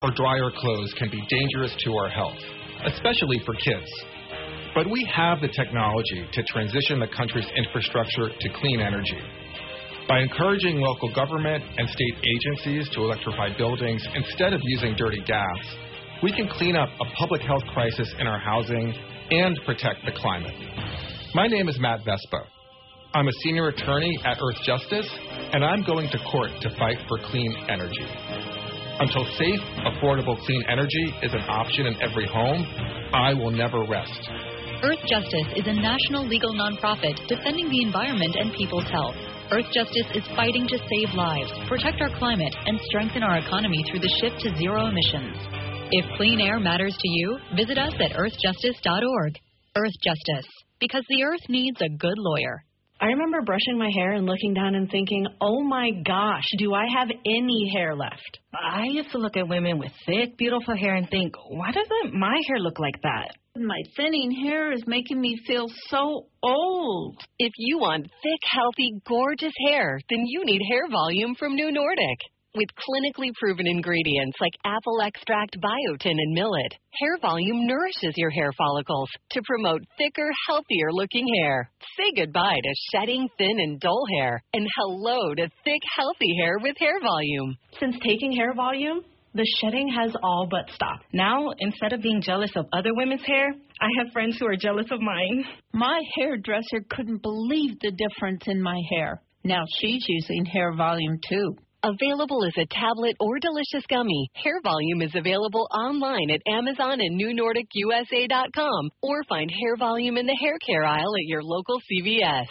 or drier clothes can be dangerous to our health, especially for kids. But we have the technology to transition the country's infrastructure to clean energy. By encouraging local government and state agencies to electrify buildings instead of using dirty gas, we can clean up a public health crisis in our housing and protect the climate. My name is Matt Vespa. I'm a senior attorney at Earth Justice, and I'm going to court to fight for clean energy. Until safe, affordable, clean energy is an option in every home, I will never rest. Earth Justice is a national legal nonprofit defending the environment and people's health. Earth Justice is fighting to save lives, protect our climate, and strengthen our economy through the shift to zero emissions. If clean air matters to you, visit us at earthjustice.org. Earth Justice, because the earth needs a good lawyer. I remember brushing my hair and looking down and thinking, oh my gosh, do I have any hair left? I used to look at women with thick, beautiful hair and think, why doesn't my hair look like that? My thinning hair is making me feel so old. If you want thick, healthy, gorgeous hair, then you need Hair Volume from New Nordic. With clinically proven ingredients like apple extract, biotin, and millet, Hair Volume nourishes your hair follicles to promote thicker, healthier-looking hair. Say goodbye to shedding, thin, and dull hair, and hello to thick, healthy hair with Hair Volume. Since taking Hair Volume, the shedding has all but stopped. Now, instead of being jealous of other women's hair, I have friends who are jealous of mine. My hairdresser couldn't believe the difference in my hair. Now she's using Hair Volume, too. Available as a tablet or delicious gummy, Hair Volume is available online at Amazon and NewNordicUSA.com, or find Hair Volume in the hair care aisle at your local CVS.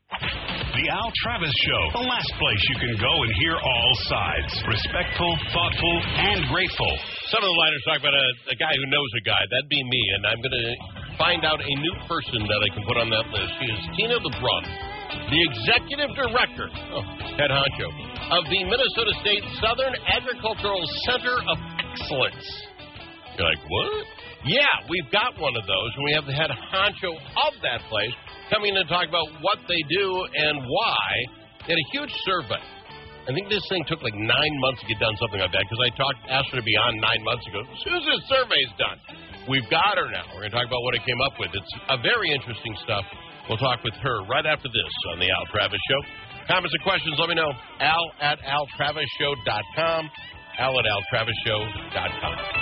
The Al Travis Show, the last place you can go and hear all sides. Respectful, thoughtful, and grateful. Some of the liners talk about a guy who knows a guy. That'd be me, and I'm going to find out a new person that I can put on that list. She is Tina LeBrun, the executive director, head honcho, of the Minnesota State Southern Agricultural Center of Excellence. You're like, what? Yeah, we've got one of those, and we have the head honcho of that place coming in to talk about what they do and why. They had a huge survey. I think this thing took like 9 months to get done, something like that, because I asked her to be on 9 months ago. As soon as this survey's done, we've got her now. We're going to talk about what it came up with. It's a very interesting stuff. We'll talk with her right after this on the Al Travis Show. Comments and questions, let me know. Al@AlTravisShow.com. Al@AlTravisShow.com.